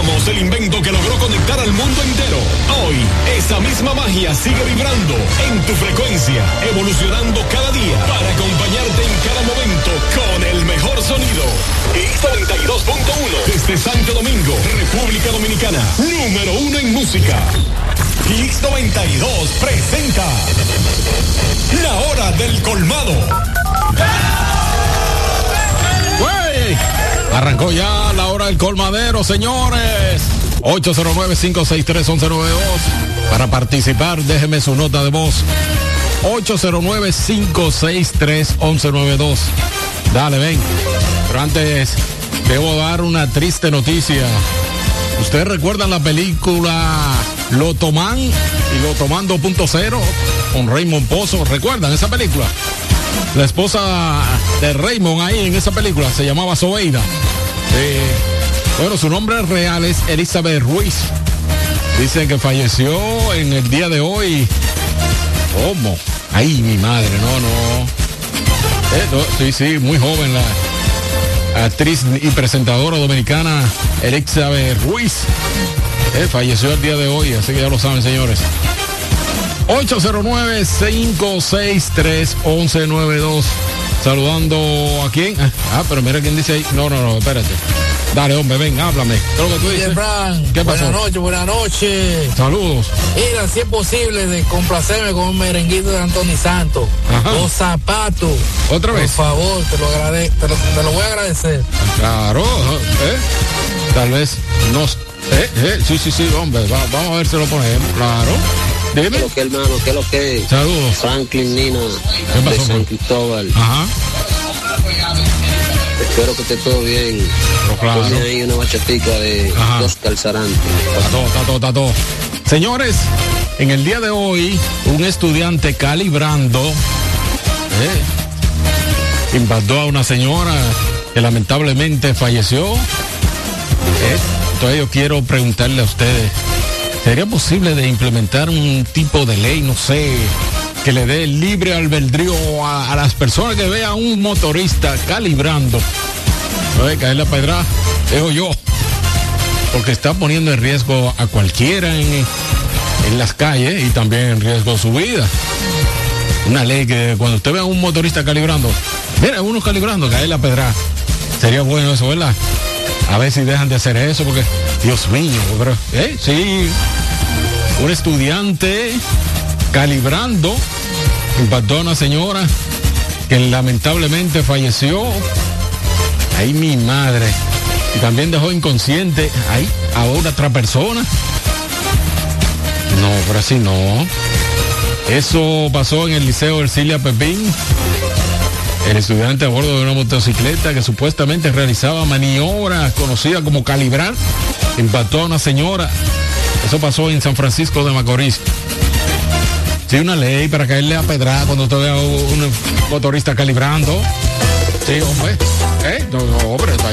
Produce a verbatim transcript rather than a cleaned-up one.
presentamos el invento que logró conectar al mundo entero. Hoy, esa misma magia sigue vibrando en tu frecuencia, evolucionando cada día para acompañarte en cada momento con el mejor sonido. X noventa y dos punto uno desde Santo Domingo, República Dominicana, número uno en música. X noventa y dos presenta La Hora del Colmado. ¡Wey! Arrancó ya la hora del colmadero, señores. ocho cero nueve, cinco seis tres, uno uno nueve dos. Para participar, déjeme su nota de voz. ocho cero nueve, cinco seis tres, uno uno nueve dos. Dale, ven. Pero antes, debo dar una triste noticia. ¿Ustedes recuerdan la película Lotoman y Lotoman dos punto cero con Raymond Pozo? ¿Recuerdan esa película? La esposa de Raymond ahí en esa película se llamaba Zobeida. Eh, bueno, su nombre real es Elizabeth Ruiz. Dicen que falleció en el día de hoy. ¿Cómo? Ay, mi madre, no, no. Eh, no sí, sí, muy joven la actriz y presentadora dominicana Elizabeth Ruiz. Eh, falleció el día de hoy, así que ya lo saben, señores. ocho cero nueve, cinco seis tres, uno uno nueve dos. Saludando a quién. Ah, pero mira quién dice ahí. No, no, no, espérate. Dale, hombre, ven, háblame. ¿Qué es lo que tú dices? Fran, ¿Qué pasó? Buenas noches, buenas noches. Saludos. Mira, si es posible de complacerme con un merenguito de Anthony Santos. Ajá. Los zapatos. ¿Otra vez? Por favor, te lo, agrade te lo, te lo voy a agradecer. Claro, ¿eh? Tal vez nos... Eh, eh, sí, sí, sí, hombre, va, vamos a ver si lo ponemos, claro. Dime. ¿Qué es lo que, hermano? ¿Qué es lo que? Saludos. Franklin Nina, ¿Qué pasó, de San man? Cristóbal. Ajá. Espero que esté todo bien. Pero claro. Ponme ahí una bachatica de Ajá. Oscar Sarante. Está todo, está todo, está todo. Señores, en el día de hoy, un estudiante calibrando eh, impactó a una señora que lamentablemente falleció. Eh, entonces yo quiero preguntarle a ustedes, ¿sería posible de implementar un tipo de ley, no sé, que le dé libre albedrío a, a las personas que vean a un motorista calibrando? No hay que caer la pedra, dejo yo, porque está poniendo en riesgo a cualquiera en, en las calles y también en riesgo su vida. Una ley que cuando usted vea a un motorista calibrando, mira, uno calibrando, cae la pedra. Sería bueno eso, ¿verdad? A ver si dejan de hacer eso, porque, Dios mío, pero, ¿eh? Sí, un estudiante calibrando impactó a una señora que lamentablemente falleció. Ay, mi madre. Y también dejó inconsciente ahí a otra persona. No, pero así no. Eso pasó en el Liceo Ercilia Pepín. El estudiante a bordo de una motocicleta que supuestamente realizaba maniobras conocidas como calibrar, impactó a una señora. Eso pasó en San Francisco de Macorís. Sí, una ley para caerle a pedrada cuando usted vea a un motorista calibrando. Sí, hombre. ¿Eh? No, no, hombre, está